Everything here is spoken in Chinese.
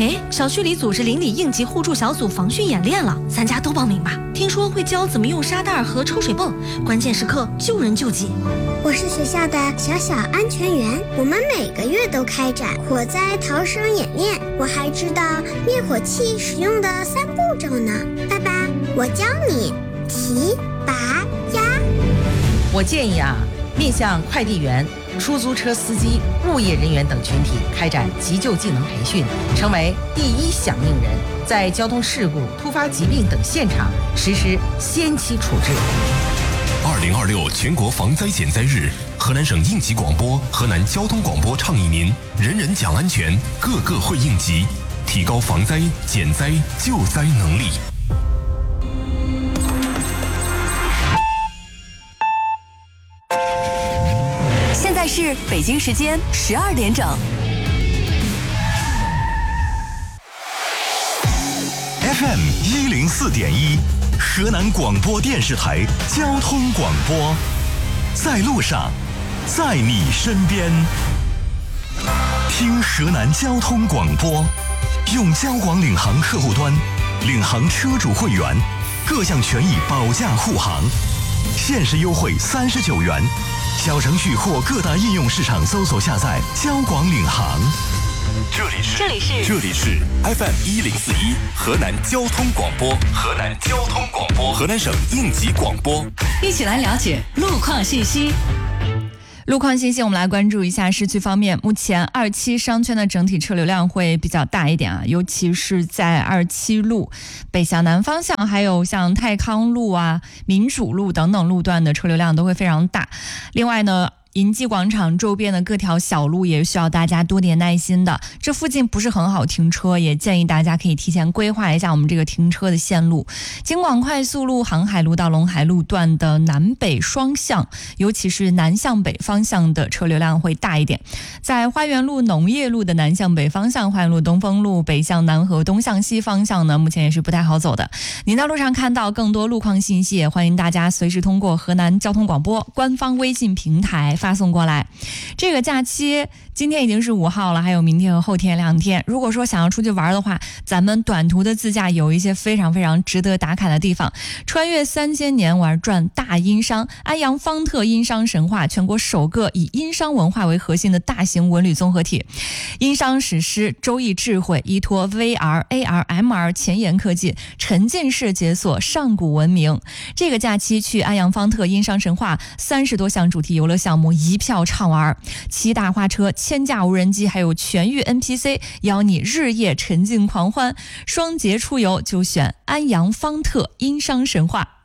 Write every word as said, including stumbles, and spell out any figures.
哎，小区里组织邻里应急互助小组防汛演练了，咱家都报名吧。听说会教怎么用沙袋和抽水泵，关键时刻救人救己。 我是学校的小小安全员，我们每个月都开展火灾逃生演练，我还知道灭火器使用的三步骤呢。爸爸，我教你提、拔、压。 我建议啊，面向快递员、出租车司机、物业人员等群体开展急救技能培训，成为第一响应人，在交通事故、突发疾病等现场实施先期处置。 二零二六全国防灾减灾日，河南省应急广播、河南交通广播倡议您：人人讲安全，个个会应急，提高防灾、减灾、救灾能力。 现在是北京时间十二点整。 F M 一零四点一，河南广播电视台交通广播，在路上，在你身边。听河南交通广播，用交广领航客户端，领航车主会员，各项权益保驾护航，限时优惠三十九元。小程序或各大应用市场搜索下载交广领航。 这里是这里是这里是 F M 一零四一河南交通广播，河南交通广播，河南省应急广播。 一起来了解路况信息。 路况信息，我们来关注一下市区方面。目前二期商圈的整体车流量会比较大一点啊，尤其是在二七路北向南方向，还有像泰康路啊、民主路等等路段的车流量都会非常大。另外呢，银记广场周边的各条小路也需要大家多点耐心的，这附近不是很好停车，也建议大家可以提前规划一下我们这个停车的线路。京广快速路航海路到陇海路段的南北双向，尤其是南向北方向的车流量会大一点。在花园路农业路的南向北方向，花园路东风路北向南和东向西方向呢，目前也是不太好走的。您在路上看到更多路况信息，也欢迎大家随时通过河南交通广播官方微信平台发送过来。这个假期今天已经是五号了，还有明天和后天两天。如果说想要出去玩的话，咱们短途的自驾有一些非常非常值得打卡的地方。穿越三千年玩转大殷商，安阳方特殷商神话，全国首个以殷商文化为核心的大型文旅综合体。殷商史诗，周易智慧，依托 V R、A R、M R 前沿科技，沉浸式解锁上古文明。这个假期去安阳方特殷商神话，三十多项主题游乐项目一票畅玩，骑大花车、千架无人机，还有全域 N P C， 邀你日夜沉浸狂欢。双节出游就选安阳方特殷商神话。